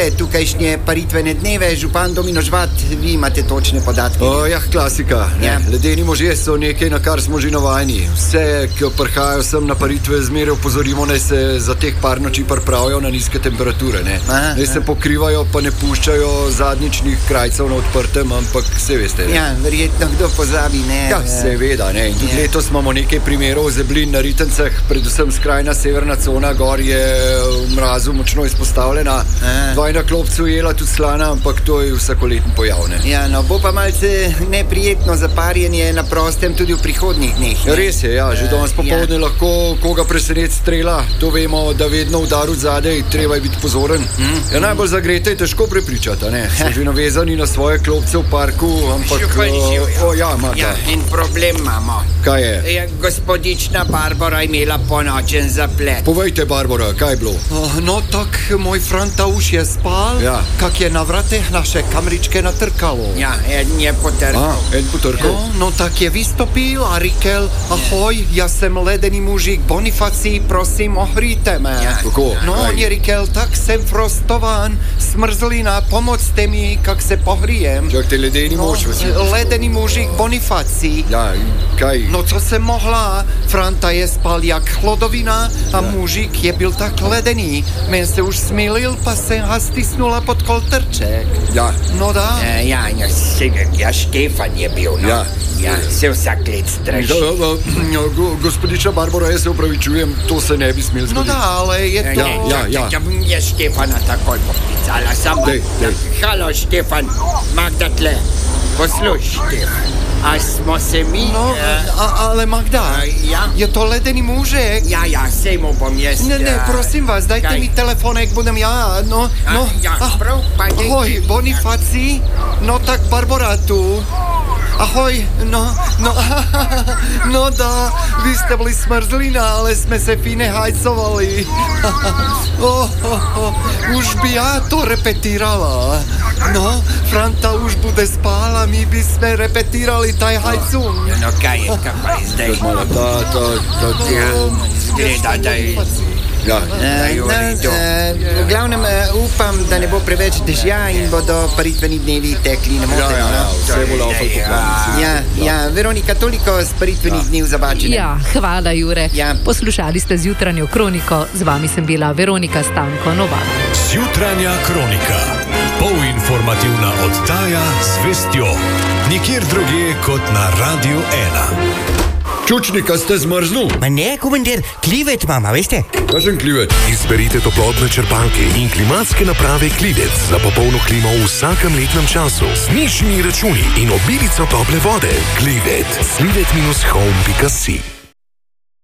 prve tukajšnje paritvene dneve, župan Domino Žvat, vi imate točne podatke. Klasika. Ledeni možje so nekaj, na kar smo že navajeni. Vse, ki prihajajo sem na paritve, zmeraj opozorimo, naj se za teh par noči pripravijo na nizke temperature. Naj se pokrivajo, pa ne puščajo zadnjičnih krajcev na odprtem, ampak se veste. Verjetno kdo pozabi, ne? Seveda, ne. In tudi letos imamo nekaj primerov zeblin na Ritencah, predvsem skrajna severna cona gor je v mrazu močno izpostavljena. Dva na klopcu jela tudi slana, ampak to je vsakoletni pojav, ne. Bo pa malce neprijetno zaparjenje na prostem tudi v prihodnjih dneh. Res je, že danes popoldne lahko koga presenet strela, to vemo, da vedno udar od zadej, treba je biti pozoren. Najbolj zagrete je težko prepričati, ne. So že navezani na svoje klopce v parku, ampak... In problem imamo. Kaj je? Gospodična Barbara imela ponočen zaplet. Povejte, Barbara, kaj je bilo? No tak, moj Frantauš je spal, kak je na vrateh naše kamričke natrkalo. En je potrkal. En potrkal? No tak je vystopil a rikel, ahoj, ja sem ledený mužík Bonifacii, prosím, ohríte me. Kako? No, on je rikel, tak jsem frostován, smrzlina, pomocte mi, kak se pohrijem. Čak, ty ledený muž. Ledený mužík Bonifacii. Kaj? No co jsem mohla, Franta je spal jak chlodovina a mužík je byl tak ledený. Men se už smilil, pa jsem ha stisnula pod koltrček. No da. Štefan je bil, no. Se vsak let straši. Gospodična Barbara, jaz se upravičujem, to se ne bi smel zgoditi. No da, ale je to... Je Štefana takoj poklicala, samo... Halo, Štefan, Magda tle. Posluš, Štefan, a smo se mi... No, ale Magda, je to ledený mužek. Sej mu bom jaz... Ne, prosím vás, dajte mi telefonek, budem ahoj, Bonifacii, no tak Barbara tu. Ahoj, no da, vy ste boli smrzlina, ale sme se fine hajcovali. Už by ja to repetírala. No, Franta už bude spála, my by sme repetírali taj hajcum. No kaj je zdaj? Zgleda, da je... V glavnem upam, da ne bo preveč dežja in bodo paritveni dnevi tekli nemoteno. Vse bo laufal po planu. Veronika, toliko z paritvenih dni v Zabačine. Hvala, Jure. Poslušali ste Zjutranjo kroniko, z vami sem bila Veronika Stanko Novak. Zjutranja kronika, polinformativna oddaja z vestjo, nikjer drugje kot na Radio 1. Čučnika ste zmrznul? Ma ne, komandir, klivet mama, veste? Kakšen klivet? Izberite toplotne črpalke in klimatske naprave Klivet za popolno klimo v vsakem letnem času. Z nižjimi računi in obilico tople vode. Klivet. Klivet-home.si